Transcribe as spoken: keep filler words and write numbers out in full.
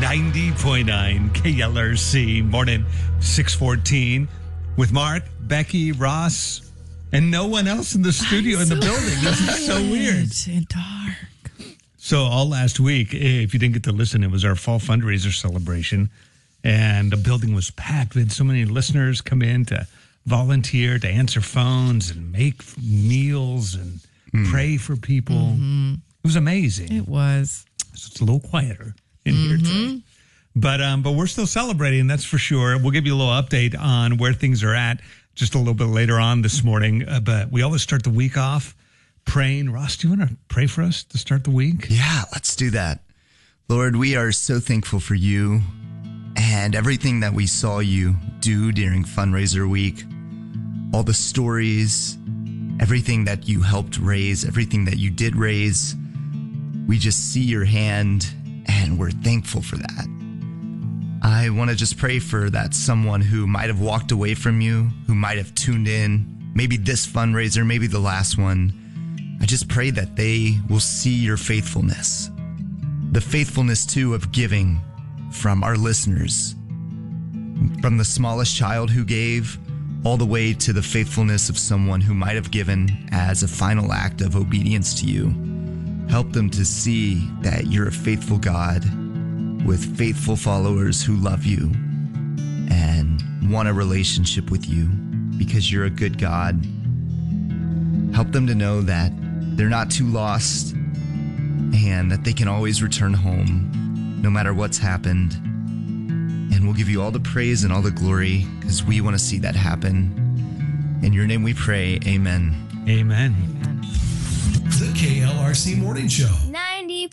ninety point nine K L R C, morning six fourteen, with Mark, Becky, Ross, and no one else in the studio I'm in the so building. This is so weird. And dark. So all last week, if you didn't get to listen, it was our fall fundraiser celebration, and the building was packed. We had so many listeners come in to volunteer, to answer phones and make meals and mm. pray for people. Mm-hmm. It was amazing. It was. So it's a little quieter in mm-hmm. here today. But um, but we're still celebrating, that's for sure. We'll give you a little update on where things are at just a little bit later on this morning. Uh, but we always start the week off praying. Ross, do you want to pray for us to start the week? Yeah, let's do that. Lord, we are so thankful for you and everything that we saw you do during fundraiser week. All the stories, everything that you helped raise, everything that you did raise. We just see your hand and we're thankful for that. I want to just pray for that someone who might have walked away from you, who might have tuned in, maybe this fundraiser, maybe the last one. I just pray that they will see your faithfulness, the faithfulness too of giving from our listeners, from the smallest child who gave all the way to the faithfulness of someone who might have given as a final act of obedience to you. Help them to see that you're a faithful God with faithful followers who love you and want a relationship with you because you're a good God. Help them to know that they're not too lost and that they can always return home no matter what's happened. And we'll give you all the praise and all the glory because we want to see that happen. In your name we pray, amen. Amen. Amen. The K L R C Morning Show.